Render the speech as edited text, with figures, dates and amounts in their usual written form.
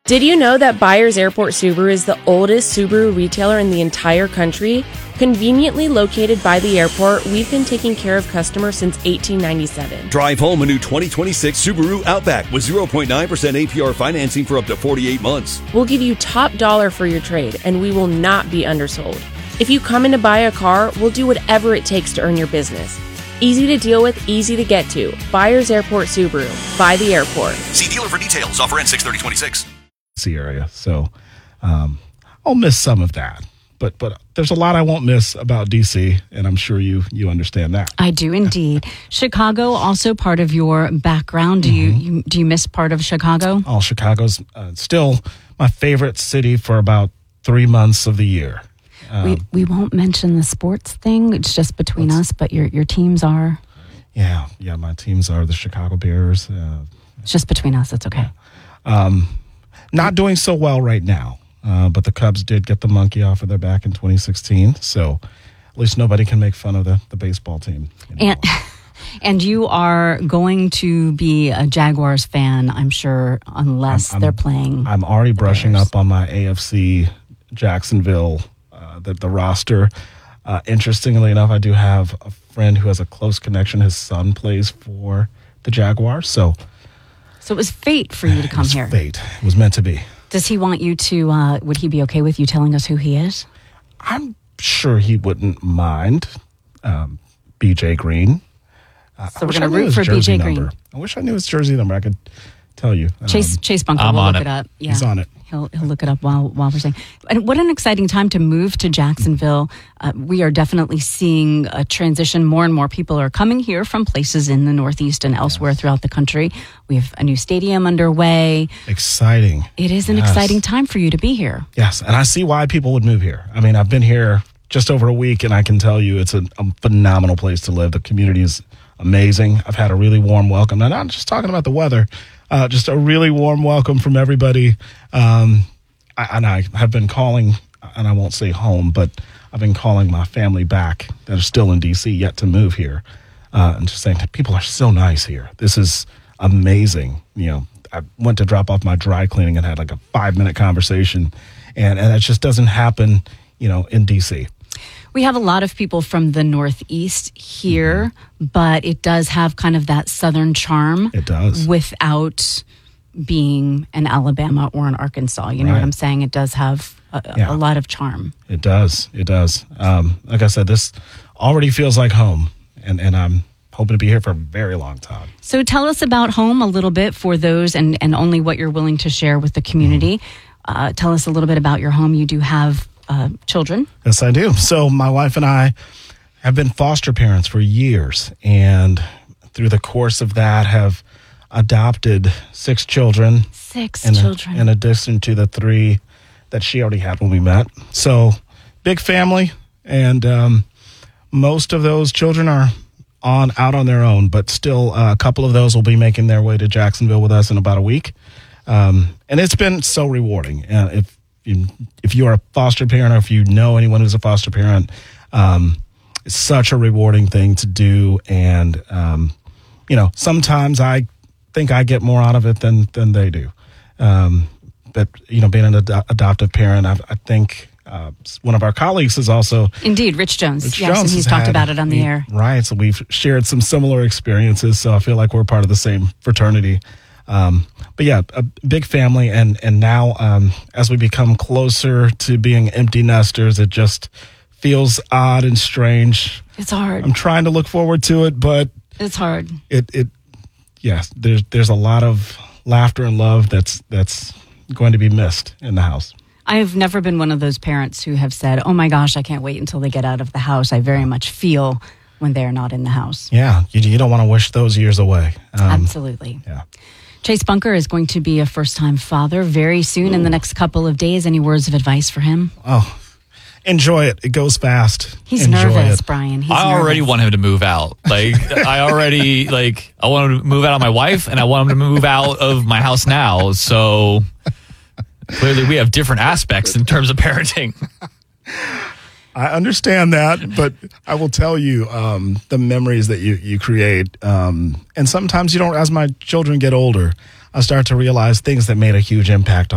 Did you know that Byers Airport Subaru is the oldest Subaru retailer in the entire country? Conveniently located by the airport, we've been taking care of customers since 1897. Drive home a new 2026 Subaru Outback with 0.9% APR financing for up to 48 months. We'll give you top dollar for your trade, and we will not be undersold. If you come in to buy a car, we'll do whatever it takes to earn your business. Easy to deal with, easy to get to. Byers Airport Subaru. By the airport. See dealer for details. Offer ends 6/30/26. Area. So I'll miss some of that. But there's a lot I won't miss about D.C., and I'm sure you understand that. I do indeed. Chicago, also part of your background. Do you miss part of Chicago? Oh, Chicago's still my favorite city for about 3 months of the year. We won't mention the sports thing. It's just between us, but your teams are? Yeah, my teams are the Chicago Bears. It's just between us. It's okay. Not doing so well right now, but the Cubs did get the monkey off of their back in 2016, so at least nobody can make fun of the baseball team anymore. And you are going to be a Jaguars fan, I'm sure, unless they're playing. I'm already brushing up on my AFC Jacksonville, the roster. Interestingly enough, I do have a friend who has a close connection. His son plays for the Jaguars, so it was fate for you to come here. Fate. It was meant to be. Does he want you to, would he be okay with you telling us who he is? I'm sure he wouldn't mind. BJ Green. So we're going to root for BJ Green. I wish I knew his jersey number. I could tell you. Chase Bunker will look it up. Yeah. He's on it. He'll look it up while we're saying. And what an exciting time to move to Jacksonville. We are definitely seeing a transition. More and more people are coming here from places in the Northeast and elsewhere throughout the country. We have a new stadium underway. Exciting. It is an exciting time for you to be here. Yes, and I see why people would move here. I mean, I've been here just over a week, and I can tell you it's a phenomenal place to live. The community is amazing. I've had a really warm welcome. And I'm not just talking about the weather. Just a really warm welcome from everybody. I have been calling, and I won't say home, but I've been calling my family back that are still in D.C. yet to move here, and just saying people are so nice here. This is amazing. You know, I went to drop off my dry cleaning and had like a 5-minute conversation, and it just doesn't happen, in D.C. We have a lot of people from the Northeast here, but it does have kind of that Southern charm. It does. Without being an Alabama or an Arkansas. You know what I'm saying? It does have a lot of charm. It does. It does. Like I said, this already feels like home, and I'm hoping to be here for a very long time. So tell us about home a little bit for those and only what you're willing to share with the community. Tell us a little bit about your home. You do have children. Yes, I do. So my wife and I have been foster parents for years, and through the course of that have adopted 6 children. 6 children. In addition to the 3 that she already had when we met. So big family, and most of those children are out on their own, but still a couple of those will be making their way to Jacksonville with us in about a week. And it's been so rewarding. If you're a foster parent, or if you know anyone who's a foster parent, it's such a rewarding thing to do. And, sometimes I think I get more out of it than they do. But, being an adoptive parent, I think one of our colleagues is also... Indeed, Rich Jones. Rich yes, Jones and he's talked about it on the air. Right, so we've shared some similar experiences, so I feel like we're part of the same fraternity. But yeah, a big family, and now as we become closer to being empty nesters, it just feels odd and strange. It's hard. I'm trying to look forward to it, but it's hard. Yes, there's a lot of laughter and love that's going to be missed in the house. I have never been one of those parents who have said, "Oh my gosh, I can't wait until they get out of the house." I very much feel when they're not in the house. Yeah, you don't want to wish those years away. Absolutely. Yeah. Chase Bunker is going to be a first-time father very soon in the next couple of days. Any words of advice for him? Oh, enjoy it. It goes fast. He's Enjoy nervous, it. Brian. I already want him to move out. I want him to move out on my wife, and I want him to move out of my house now. So clearly we have different aspects in terms of parenting. I understand that, but I will tell you the memories that you create. And sometimes you don't, as my children get older, I start to realize things that made a huge impact on